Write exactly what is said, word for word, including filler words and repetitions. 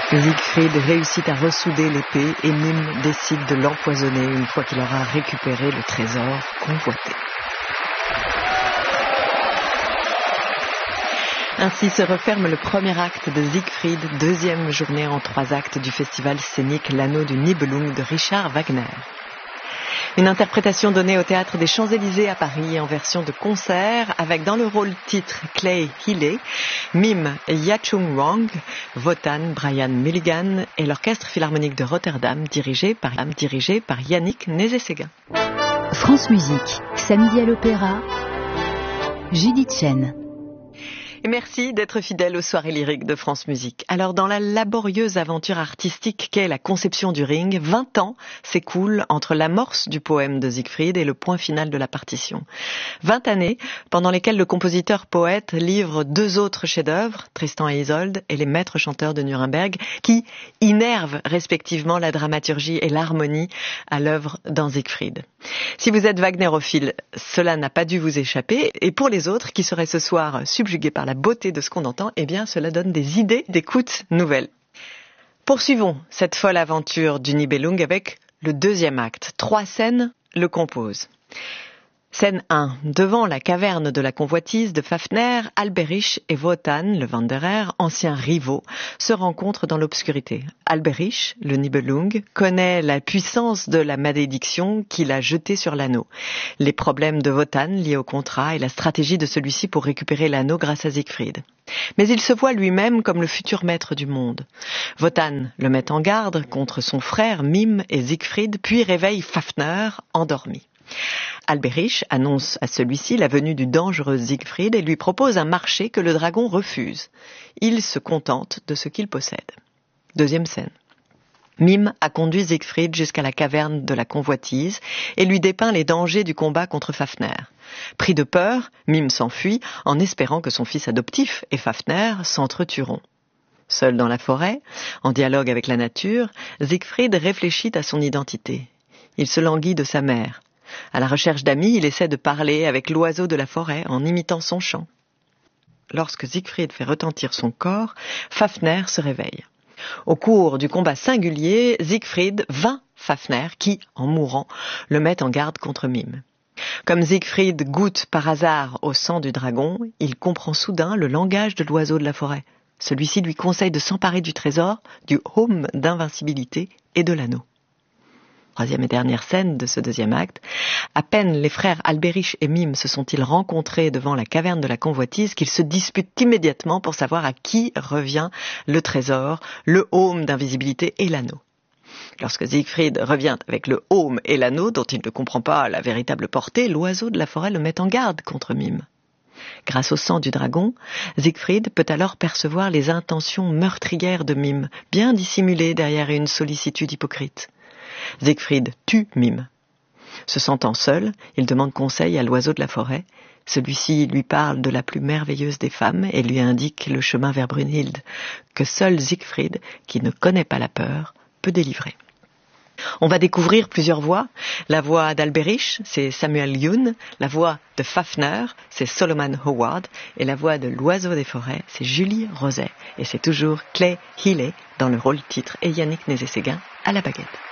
Siegfried réussit à ressouder l'épée et Mime décide de l'empoisonner une fois qu'il aura récupéré le trésor convoité. Ainsi se referme le premier acte de Siegfried, deuxième journée en trois actes du festival scénique L'Anneau du Nibelung de Richard Wagner. Une interprétation donnée au Théâtre des Champs-Élysées à Paris en version de concert avec dans le rôle titre Clay Healey, Mime Yachung Wang, Wotan Brian Mulligan et l'Orchestre Philharmonique de Rotterdam dirigé par, dirigé par Yannick Nézet-Séguin. France Musique, samedi à l'Opéra, Judith Chen. Et merci d'être fidèle aux soirées lyriques de France Musique. Alors, dans la laborieuse aventure artistique qu'est la conception du Ring, vingt ans s'écoulent entre l'amorce du poème de Siegfried et le point final de la partition. vingt années pendant lesquelles le compositeur-poète livre deux autres chefs-d'œuvre, Tristan et Isolde et les maîtres chanteurs de Nuremberg, qui innervent respectivement la dramaturgie et l'harmonie à l'œuvre dans Siegfried. Si vous êtes wagnérophile, cela n'a pas dû vous échapper. Et pour les autres qui seraient ce soir subjugués par la beauté de ce qu'on entend, eh bien cela donne des idées d'écoute nouvelles. Poursuivons cette folle aventure du Nibelung avec le deuxième acte. Trois scènes le composent. Scène un. Devant la caverne de la convoitise de Fafner, Alberich et Wotan, le Wanderer, anciens rivaux, se rencontrent dans l'obscurité. Alberich, le Nibelung, connaît la puissance de la malédiction qu'il a jetée sur l'anneau, les problèmes de Wotan liés au contrat et la stratégie de celui-ci pour récupérer l'anneau grâce à Siegfried. Mais il se voit lui-même comme le futur maître du monde. Wotan le met en garde contre son frère Mime et Siegfried, puis réveille Fafner, endormi. Alberich annonce à celui-ci la venue du dangereux Siegfried et lui propose un marché que le dragon refuse. Il se contente de ce qu'il possède. Deuxième scène. Mime a conduit Siegfried jusqu'à la caverne de la convoitise et lui dépeint les dangers du combat contre Fafner. Pris de peur, Mime s'enfuit en espérant que son fils adoptif et Fafner s'entretueront. Seul dans la forêt, en dialogue avec la nature, Siegfried réfléchit à son identité. Il se languit de sa mère. À la recherche d'amis, il essaie de parler avec l'oiseau de la forêt en imitant son chant. Lorsque Siegfried fait retentir son corps, Fafner se réveille. Au cours du combat singulier, Siegfried vainc Fafner qui, en mourant, le met en garde contre Mime. Comme Siegfried goûte par hasard au sang du dragon, il comprend soudain le langage de l'oiseau de la forêt. Celui-ci lui conseille de s'emparer du trésor, du haume d'invincibilité et de l'anneau. Troisième et dernière scène de ce deuxième acte. À peine les frères Alberich et Mime se sont-ils rencontrés devant la caverne de la convoitise qu'ils se disputent immédiatement pour savoir à qui revient le trésor, le haume d'invisibilité et l'anneau. Lorsque Siegfried revient avec le haume et l'anneau, dont il ne comprend pas la véritable portée, l'oiseau de la forêt le met en garde contre Mime. Grâce au sang du dragon, Siegfried peut alors percevoir les intentions meurtrières de Mime, bien dissimulées derrière une sollicitude hypocrite. Siegfried tue Mime. Se sentant seul, il demande conseil à l'oiseau de la forêt. Celui-ci lui parle de la plus merveilleuse des femmes et lui indique le chemin vers Brunhilde, que seul Siegfried, qui ne connaît pas la peur, peut délivrer. On va découvrir plusieurs voix. La voix d'Alberich, c'est Samuel Youn. La voix de Fafner, c'est Solomon Howard. Et la voix de l'oiseau des forêts, c'est Julie Roset. Et c'est toujours Clay Healey dans le rôle titre et Yannick Nézet-Séguin à la baguette.